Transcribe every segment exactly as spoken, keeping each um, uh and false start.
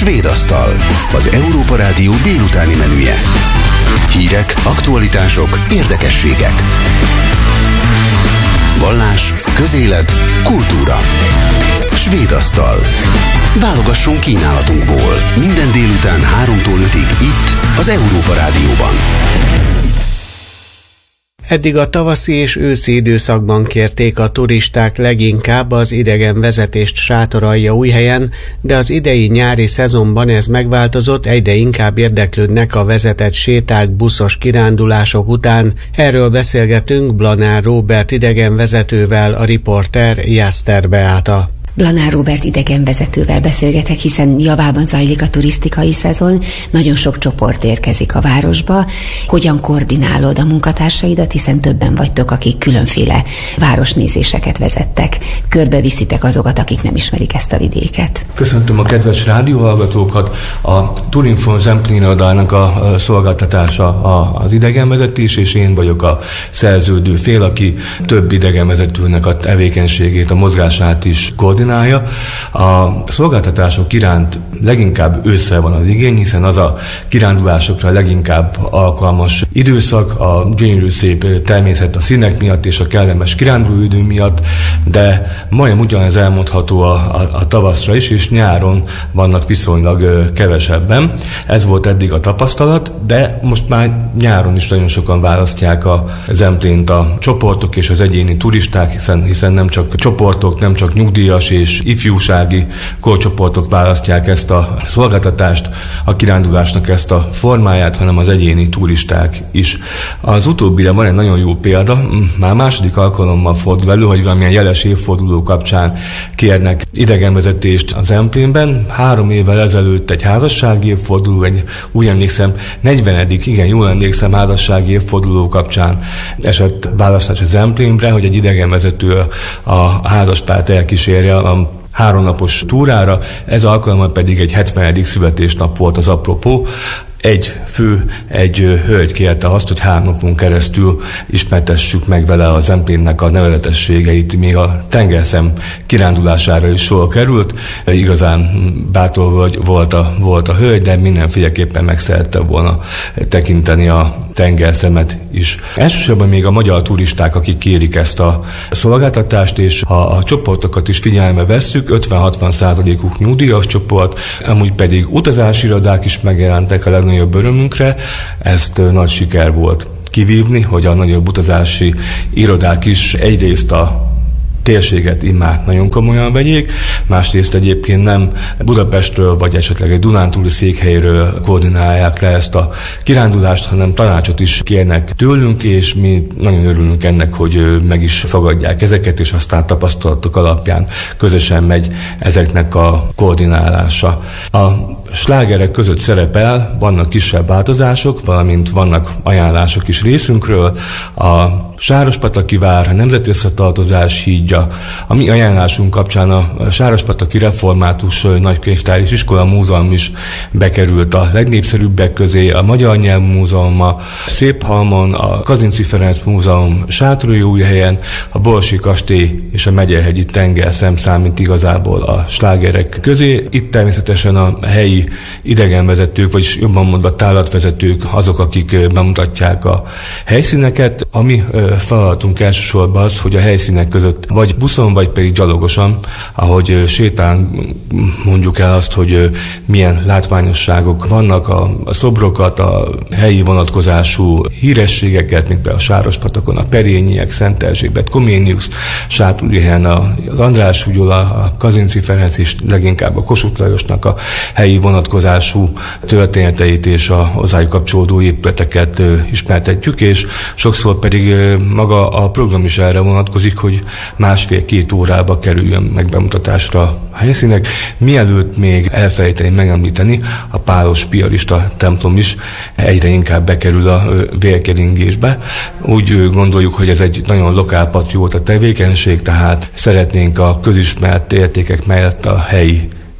Svéd asztal, az Európa Rádió délutáni menüje. Hírek, aktualitások, érdekességek. Vallás, közélet, kultúra. Svéd asztal. Válogasson kínálatunkból. Minden délután háromtól ötig itt, az Európa Rádióban. Eddig a tavaszi és őszi időszakban kérték a turisták leginkább az idegenvezetést Sátoraljaújhelyen, de az idei nyári szezonban ez megváltozott, egyre inkább érdeklődnek a vezetett séták, buszos kirándulások után. Erről beszélgetünk Blanár Róbert idegenvezetővel, a riporter Jászter Beáta. Blanár Róbert idegenvezetővel beszélgetek, hiszen javában zajlik a turisztikai szezon, nagyon sok csoport érkezik a városba. Hogyan koordinálod a munkatársaidat, hiszen többen vagytok, akik különféle városnézéseket vezettek. Körbeviszitek azokat, akik nem ismerik ezt a vidéket. Köszöntöm a kedves rádióhallgatókat. A Turinfo Zemplén irodának a szolgáltatása az idegenvezetés, és én vagyok a szerződő fél, aki több idegenvezetőnek a tevékenységét, a mozgását is koordinálja. A szolgáltatások iránt leginkább ősszel van az igény, hiszen az a kirándulásokra leginkább alkalmas időszak, a gyönyörű szép természet a színek miatt és a kellemes kirándulóidő miatt, de majdnem ugyanez elmondható a, a, a tavaszra is, és nyáron vannak viszonylag kevesebben. Ez volt eddig a tapasztalat, de most már nyáron is nagyon sokan választják a Zemplént a csoportok és az egyéni turisták, hiszen, hiszen nem csak csoportok, nem csak nyugdíjas és ifjúsági korcsoportok választják ezt a szolgáltatást, a kirándulásnak ezt a formáját, hanem az egyéni turisták is. Az utóbbire van egy nagyon jó példa, már második alkalommal fordul elő, hogy valamilyen jeles évforduló kapcsán kérnek idegenvezetést az Zemplénben. Három évvel ezelőtt egy házassági évforduló, egy, úgy emlékszem, negyvenedik, igen, jól emlékszem, házassági évforduló kapcsán esett választás az Zemplénbre, hogy egy idegenvezető a házaspárt elkísérje a háromnapos túrára, ez alkalommal pedig egy hetvenedik születésnap volt az apropó. Egy fő, egy hölgy kérte azt, hogy három napon keresztül ismertessük meg vele a Zemplénnek a nevezetességeit, még a tengerszem kirándulására is sor került. Igazán bátor volt a, volt a hölgy, de mindenféleképpen meg szerette volna tekinteni a tengerszemet is. Elsősorban még a magyar turisták, akik kérik ezt a szolgáltatást, és ha a csoportokat is figyelme vesszük, ötven-hatvan százalékuk nyugdíjas csoport, amúgy pedig utazási irodák is megjelentek a legnagyobb örömünkre, ezt nagy siker volt kivívni, hogy a nagyobb utazási irodák is egyrészt a térséget immár nagyon komolyan vegyék, másrészt egyébként nem Budapestről vagy esetleg egy Dunántúli székhelyről koordinálják le ezt a kirándulást, hanem tanácsot is kérnek tőlünk, és mi nagyon örülünk ennek, hogy meg is fogadják ezeket, és aztán tapasztalatok alapján közösen megy ezeknek a koordinálása. A slágerek között szerepel, vannak kisebb változások, valamint vannak ajánlások is részünkről. A Sárospataki vár, a Nemzeti Összetartozás hídja. A mi ajánlásunk kapcsán a Sárospataki Református Nagykönyvtár és Iskola Múzeum is bekerült a legnépszerűbbek közé, a Magyar Nyelvmúzeum, a Széphalmon, a Kazinczy Ferenc Múzeum Sátoraljaújhelyen, a Borsi Kastély és a Megyerhegyi Tengerszem számít igazából a slágerek közé. Itt természetesen a helyi idegenvezetők, vagyis jobban mondva tárlatvezetők azok, akik bemutatják a helyszíneket. A mi feladatunk elsősorban az, hogy a helyszínek között vagy buszon, vagy pedig gyalogosan, ahogy sétán mondjuk el azt, hogy milyen látványosságok vannak, a, a szobrokat, a helyi vonatkozású hírességeket, mint például a Sárospatakon, a Perényiek, Szent Erzsébet, Koméniusz, Sátoraljaújhelyen az András Ugyola, a Kazinczy Ferenc és leginkább a Kossuth Lajosnak a helyi vonatkozású történeteit és a hozzájuk kapcsolódó épületeket ismertetjük, és sokszor pedig maga a program is erre vonatkozik, hogy másfél-két órába kerüljön meg bemutatásra a helyszínek. Mielőtt még elfelejteni megemlíteni, a pálos piarista templom is egyre inkább bekerül a vérkeringésbe. Úgy gondoljuk, hogy ez egy nagyon lokálpatrióta tevékenység, tehát szeretnénk a közismert értékek mellett a helyi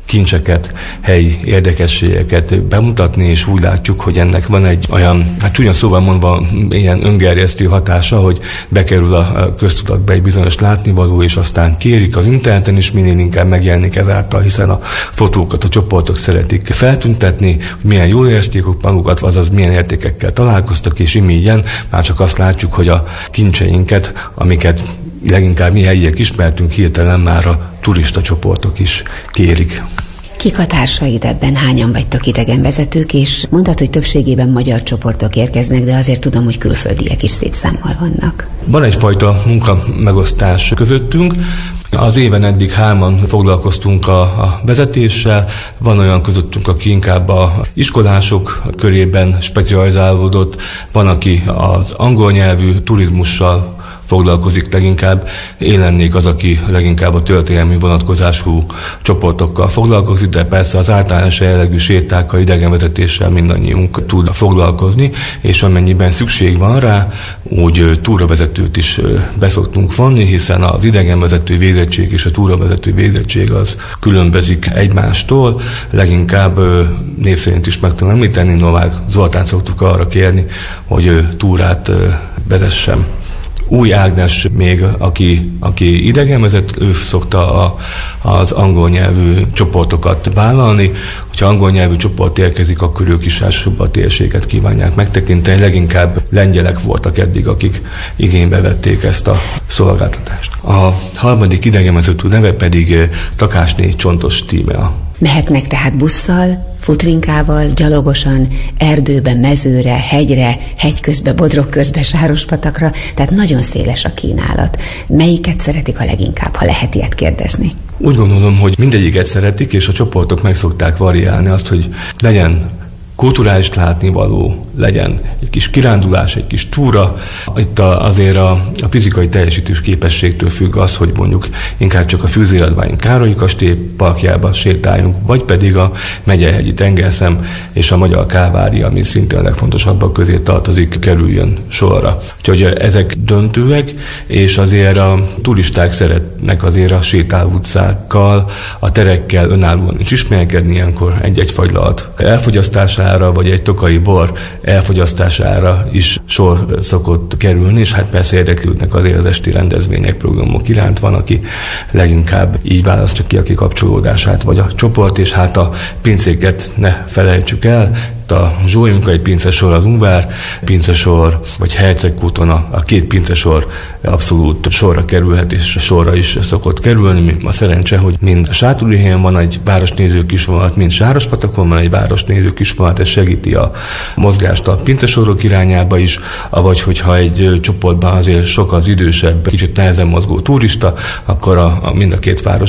kincseket, helyi érdekességeket bemutatni, és úgy látjuk, hogy ennek van egy olyan, hát csúnya szóval mondva, ilyen öngerjesztő hatása, hogy bekerül a köztudatba egy bizonyos látnivaló, és aztán kérik az interneten is, minél inkább megjelenik ezáltal, hiszen a fotókat a csoportok szeretik feltüntetni, hogy milyen jól érezték magukat, azaz milyen értékekkel találkoztak, és imígyen már csak azt látjuk, hogy a kincseinket, amiket leginkább mi helyiek ismertünk, hirtelen már a turista csoportok is kérik. Kik a társaid ebben? Hányan vagytok idegenvezetők, és mondtad, hogy többségében magyar csoportok érkeznek, de azért tudom, hogy külföldiek is szép számmal vannak. Van egyfajta munkamegosztás közöttünk. Az éven eddig hárman foglalkoztunk a, a vezetéssel, van olyan közöttünk, aki inkább a iskolások körében specializálódott, van, aki az angol nyelvű turizmussal foglalkozik leginkább. Én lennék az, aki leginkább a történelmi vonatkozású csoportokkal foglalkozik, de persze az általános jellegű sétákkal, idegenvezetéssel mindannyiunk tud foglalkozni, és amennyiben szükség van rá, úgy túravezetőt is beszoktunk vonni, hiszen az idegenvezető végzettség és a túravezető végzettség az különbözik egymástól. Leginkább név szerint is meg tudom említeni, Novák Zoltán szoktuk arra kérni, hogy túrát vezessem. Új Ágnes még, aki, aki idegenvezet, ő szokta a, az angol nyelvű csoportokat vállalni. Hogyha angol nyelvű csoport érkezik, akkor ők is elsősorban a térséget kívánják megtekinteni. Leginkább lengyelek voltak eddig, akik igénybe vették ezt a szolgáltatást. A harmadik idegenvezető neve pedig Takásné Csontos Tímea. Mehetnek tehát busszal, futrinkával, gyalogosan, erdőbe, mezőre, hegyre, hegyközbe, bodrok közbe, Sárospatakra, tehát nagyon széles a kínálat. Melyiket szeretik a leginkább, ha lehet ilyet kérdezni? Úgy gondolom, hogy mindegyiket szeretik, és a csoportok meg szokták variálni azt, hogy legyen kulturális látnivaló, legyen egy kis kirándulás, egy kis túra. Itt a, azért a, a fizikai teljesítős képességtől függ az, hogy mondjuk inkább csak a Fűzéradvány Károlyi kastély parkjába sétáljunk, vagy pedig a Megyehegyi tengerszem és a Magyar Kálvária, ami szintén a legfontosabbak közé tartozik, kerüljön sorra. Úgyhogy ezek döntőek, és azért a turisták szeretnek azért a sétálóutcákkal, a terekkel önállóan is ismerkedni, ilyenkor egy-egy fagylalat elfogyasztására, vagy egy tokai bor elfogyasztására is sor szokott kerülni, és hát persze érdeklődnek azért az esti rendezvények, programok iránt. Van, aki leginkább így választja ki a kikapcsolódását, vagy a csoport, és hát a pincéket ne felejtsük el. A Zsólyunka egy pincesor, az Ungvár pincesor, vagy Hercegkúton a, a két pincesor abszolút sorra kerülhet, és sorra is szokott kerülni. A szerencse, hogy mind a Sátorújhelyen van egy városnéző kisvonat, mind Sárospatakon van egy városnéző kisvonat, ez segíti a mozgást a pincesorok irányába is, avagy hogyha egy csoportban azért sok az idősebb, kicsit nehezen mozgó turista, akkor a, a mind a két város